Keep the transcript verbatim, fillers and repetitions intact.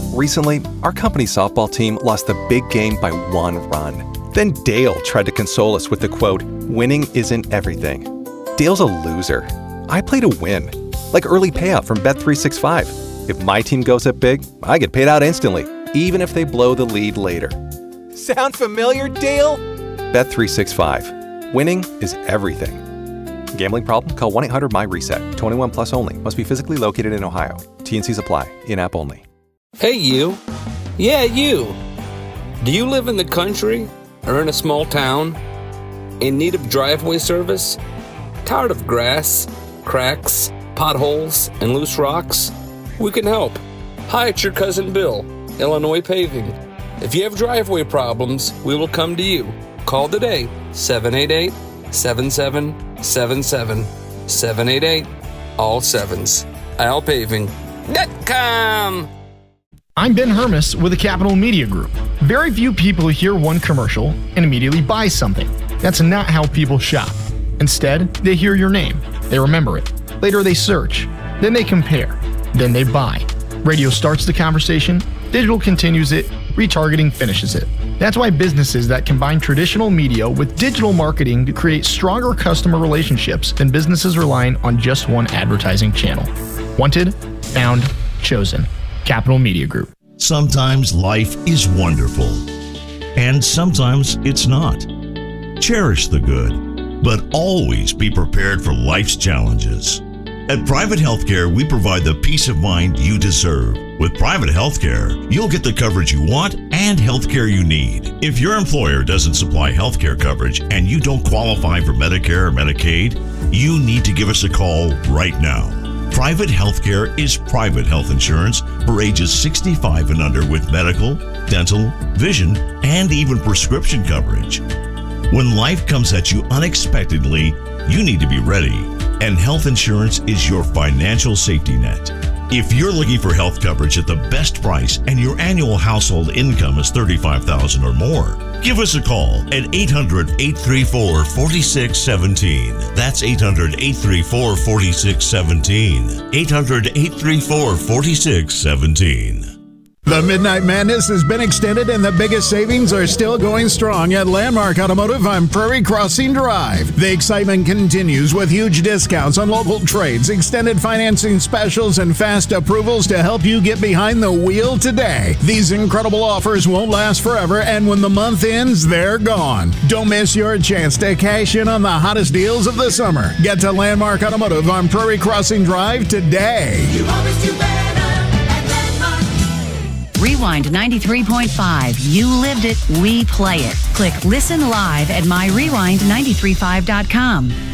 Recently, our company's softball team lost the big game by one run. Then Dale tried to console us with the quote, "Winning isn't everything." Dale's a loser. I play to win. Like early payout from Bet three sixty-five. If my team goes up big, I get paid out instantly, even if they blow the lead later. Sound familiar, Dale? Bet three sixty-five. Winning is everything. Gambling problem? Call one eight hundred M Y reset. twenty-one plus only. Must be physically located in Ohio. T N Cs apply. In-app only. Hey, you. Yeah, you. Do you live in the country or in a small town? In need of driveway service? Tired of grass, cracks, potholes, and loose rocks? We can help. Hi, it's your cousin Bill, Illinois Paving. If you have driveway problems, we will come to you. Call today, seven eight eight, seven seven seven seven, seven eight eight, all sevens. al paving dot com. I'm Ben Hermes with the Capital Media Group. Very few people hear one commercial and immediately buy something. That's not how people shop. Instead, they hear your name, they remember it. Later they search, then they compare, then they buy. Radio starts the conversation, digital continues it, retargeting finishes it. That's why businesses that combine traditional media with digital marketing to create stronger customer relationships than businesses relying on just one advertising channel. Wanted, found, chosen. Capital Media Group. Sometimes life is wonderful, and sometimes it's not. Cherish the good, but always be prepared for life's challenges. At Private Healthcare, we provide the peace of mind you deserve. With Private Healthcare, you'll get the coverage you want and healthcare you need. If your employer doesn't supply healthcare coverage and you don't qualify for Medicare or Medicaid, you need to give us a call right now. Private Healthcare is private health insurance for ages sixty-five and under with medical, dental, vision, and even prescription coverage. When life comes at you unexpectedly, you need to be ready, and health insurance is your financial safety net. If you're looking for health coverage at the best price and your annual household income is thirty-five thousand dollars or more, give us a call at eight hundred, eight three four, four six one seven. That's eight hundred, eight three four, four six one seven. eight hundred, eight three four, four six one seven. The Midnight Madness has been extended and the biggest savings are still going strong at Landmark Automotive on Prairie Crossing Drive. The excitement continues with huge discounts on local trades, extended financing specials, and fast approvals to help you get behind the wheel today. These incredible offers won't last forever, and when the month ends, they're gone. Don't miss your chance to cash in on the hottest deals of the summer. Get to Landmark Automotive on Prairie Crossing Drive today. You always do better. Rewind ninety-three point five. You lived it, we play it. Click Listen Live at my rewind nine three five dot com.